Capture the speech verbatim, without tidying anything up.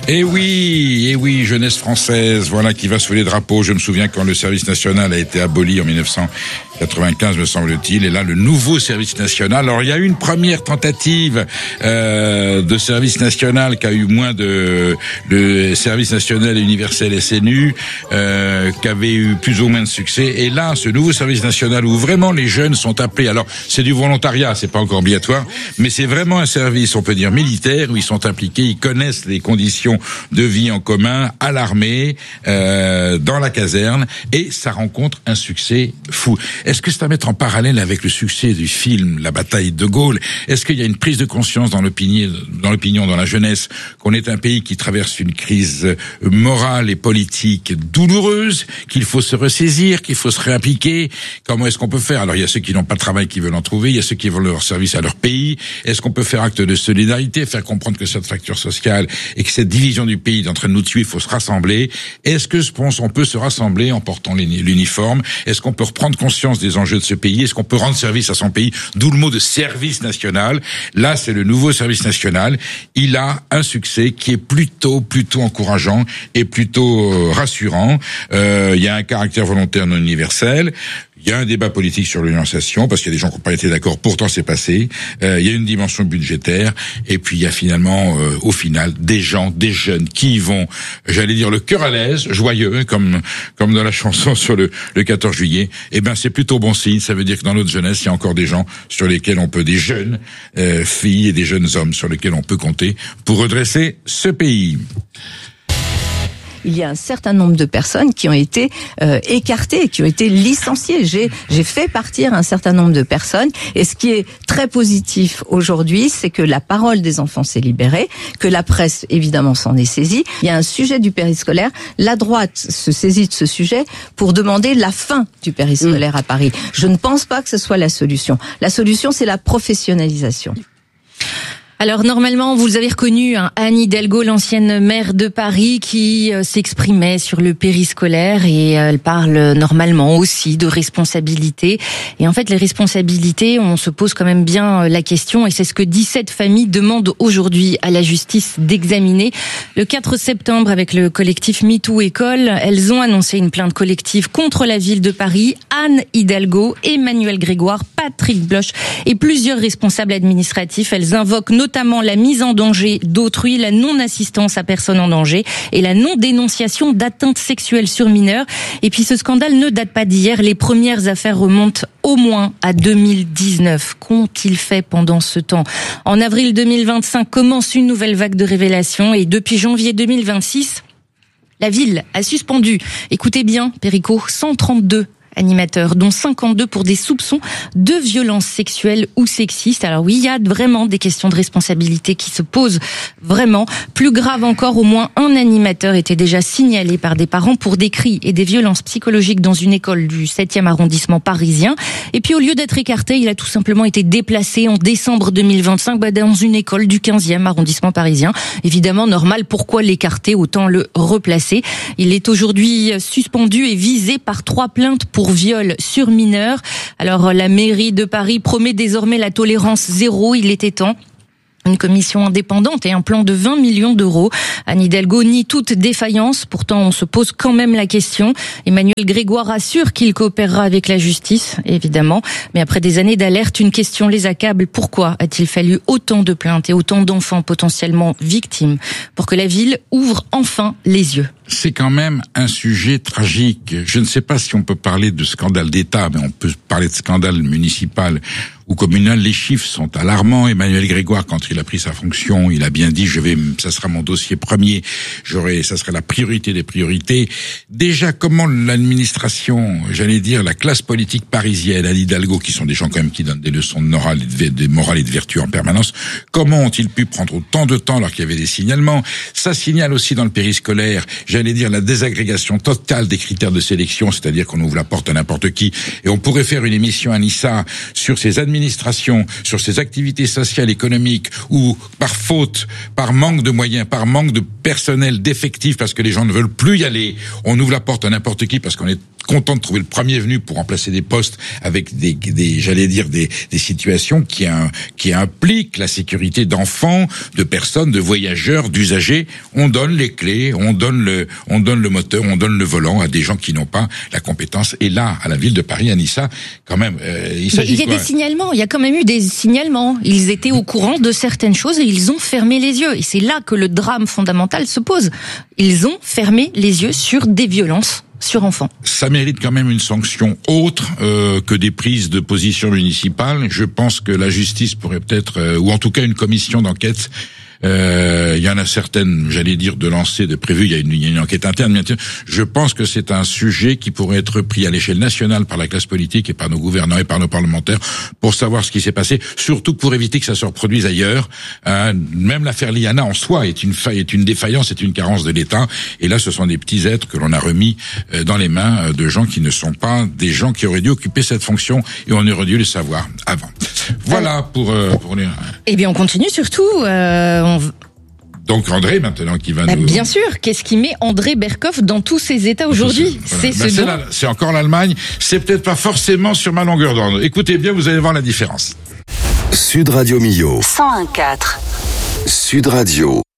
Et oui, et oui, jeunesse française, voilà qui va sous les drapeaux. Je me souviens quand le service national a été aboli en dix-neuf cent quatre-vingt-quinze, me semble-t-il, et là le nouveau service national. Alors il y a eu une première tentative euh, de service national qui a eu moins de le service national universel S N U, euh, qui avait eu plus ou moins de succès. Et là, ce nouveau service national où vraiment les jeunes sont appelés. Alors c'est du volontariat, c'est pas encore obligatoire, mais c'est vraiment un service, on peut dire militaire, où ils sont impliqués, ils connaissent les conditions de vie en commun à l'armée, euh, dans la caserne, et ça rencontre un succès fou. Est-ce que c'est à mettre en parallèle avec le succès du film La bataille de Gaulle? Est-ce qu'il y a une prise de conscience dans l'opinion, dans l'opinion, dans la jeunesse, qu'on est un pays qui traverse une crise morale et politique douloureuse, qu'il faut se ressaisir, qu'il faut se réimpliquer? Comment est-ce qu'on peut faire? Alors il y a ceux qui n'ont pas de travail qui veulent en trouver, il y a ceux qui veulent leur service à leur pays. Est-ce qu'on peut faire acte de solidarité, faire comprendre que cette fracture sociale et que cette division du pays est en train de nous tuer, il faut se rassembler? Est-ce que je pense on peut se rassembler en portant l'uniforme? Est-ce qu'on peut reprendre conscience des enjeux de ce pays? Est-ce qu'on peut rendre service à son pays? D'où le mot de service national. Là, c'est le nouveau service national. Il a un succès qui est plutôt, plutôt encourageant et plutôt euh, rassurant. Euh, il y a un caractère volontaire non universel. Il y a un débat politique sur l'orientation, parce qu'il y a des gens qui n'ont pas été d'accord, pourtant c'est passé. Euh, il y a une dimension budgétaire, et puis il y a finalement, euh, au final, des gens, des jeunes qui y vont, j'allais dire, le cœur à l'aise, joyeux, comme comme dans la chanson sur le, le quatorze juillet. Eh ben c'est plutôt bon signe, ça veut dire que dans notre jeunesse, il y a encore des gens sur lesquels on peut, des jeunes euh, filles et des jeunes hommes sur lesquels on peut compter pour redresser ce pays. Il y a un certain nombre de personnes qui ont été euh, écartées, qui ont été licenciées. J'ai, j'ai fait partir un certain nombre de personnes. Et ce qui est très positif aujourd'hui, c'est que la parole des enfants s'est libérée, que la presse, évidemment, s'en est saisie. Il y a un sujet du périscolaire. La droite se saisit de ce sujet pour demander la fin du périscolaire mmh. à Paris. Je ne pense pas que ce soit la solution. La solution, c'est la professionnalisation. Alors normalement, vous avez reconnu hein, Anne Hidalgo, l'ancienne maire de Paris, qui euh, s'exprimait sur le périscolaire, et euh, elle parle normalement aussi de responsabilité. Et en fait, les responsabilités, on se pose quand même bien euh, la question, et c'est ce que dix-sept familles demandent aujourd'hui à la justice d'examiner. Le quatre septembre, avec le collectif MeToo École, elles ont annoncé une plainte collective contre la ville de Paris. Anne Hidalgo, Emmanuel Grégoire, Patrick Bloch et plusieurs responsables administratifs. Elles invoquent notamment la mise en danger d'autrui, la non-assistance à personne en danger et la non-dénonciation d'atteintes sexuelles sur mineurs. Et puis ce scandale ne date pas d'hier. Les premières affaires remontent au moins à deux mille dix-neuf. Qu'ont-ils fait pendant ce temps? En avril deux mille vingt-cinq commence une nouvelle vague de révélations, et depuis janvier deux mille vingt-six, la ville a suspendu, écoutez bien Perico, cent trente-deux animateurs, dont cinquante-deux pour des soupçons de violences sexuelles ou sexistes. Alors oui, il y a vraiment des questions de responsabilité qui se posent vraiment. Plus grave encore, au moins un animateur était déjà signalé par des parents pour des cris et des violences psychologiques dans une école du septième arrondissement parisien. Et puis au lieu d'être écarté, il a tout simplement été déplacé en décembre deux mille vingt-cinq bah, dans une école du quinzième arrondissement parisien. Évidemment, normal, pourquoi l'écarter? Autant le replacer. Il est aujourd'hui suspendu et visé par trois plaintes pour viol sur mineur. Alors la mairie de Paris promet désormais la tolérance zéro, il était temps. Une commission indépendante et un plan de vingt millions d'euros. Anne Hidalgo nie toute défaillance. Pourtant, on se pose quand même la question. Emmanuel Grégoire assure qu'il coopérera avec la justice, évidemment. Mais après des années d'alerte, une question les accable. Pourquoi a-t-il fallu autant de plaintes et autant d'enfants potentiellement victimes pour que la ville ouvre enfin les yeux? C'est quand même un sujet tragique. Je ne sais pas si on peut parler de scandale d'État, mais on peut parler de scandale municipal ou communal. Les chiffres sont alarmants. Emmanuel Grégoire, quand il a pris sa fonction, il a bien dit, je vais, ça sera mon dossier premier, j'aurai, ça sera la priorité des priorités. Déjà, comment l'administration, j'allais dire, la classe politique parisienne, Anne Hidalgo, qui sont des gens quand même qui donnent des leçons de morale et de, de morale et de vertu en permanence, comment ont-ils pu prendre autant de temps alors qu'il y avait des signalements? Ça signale aussi dans le périscolaire. j'allais dire, la désagrégation totale des critères de sélection, c'est-à-dire qu'on ouvre la porte à n'importe qui. Et on pourrait faire une émission, Anissa, sur ces administrations, sur ces activités sociales, économiques, où par faute, par manque de moyens, par manque de personnel, d'effectifs, parce que les gens ne veulent plus y aller, on ouvre la porte à n'importe qui parce qu'on est content de trouver le premier venu pour remplacer des postes avec des, des j'allais dire des, des situations qui, un, qui impliquent la sécurité d'enfants, de personnes, de voyageurs, d'usagers. On donne les clés, on donne le, on donne le moteur, on donne le volant à des gens qui n'ont pas la compétence. Et là, à la ville de Paris, Anissa, quand même, euh, il s'agit il y a quoi? des signalements. Il y a quand même eu des signalements. Ils étaient au courant de certaines choses et ils ont fermé les yeux. Et c'est là que le drame fondamental se pose. Ils ont fermé les yeux sur des violences sur enfants. Ça mérite quand même une sanction autre euh, que des prises de position municipales. Je pense que la justice pourrait peut-être, euh, ou en tout cas une commission d'enquête, euh, il y en a certaines, j'allais dire, de lancer, de prévues, il y a une, il y a une enquête interne, bien sûr. Je pense que c'est un sujet qui pourrait être pris à l'échelle nationale par la classe politique et par nos gouvernants et par nos parlementaires pour savoir ce qui s'est passé, surtout pour éviter que ça se reproduise ailleurs. Euh, même l'affaire Liana en soi est une faille, est une défaillance, est une carence de l'État. Et là, ce sont des petits êtres que l'on a remis euh, dans les mains de gens qui ne sont pas des gens qui auraient dû occuper cette fonction et on aurait dû le savoir avant. Voilà pour euh, pour les. Eh bien, on continue surtout. Euh, on... Donc André maintenant qui va bah, nous. Bien sûr. Qu'est-ce qui met André Berkoff dans tous ses états aujourd'hui? Voilà. C'est bah, ce c'est, dont... la, c'est encore l'Allemagne. C'est peut-être pas forcément sur ma longueur d'onde. Écoutez bien, vous allez voir la différence. Sud Radio Millau. cent un virgule quatre. Sud Radio.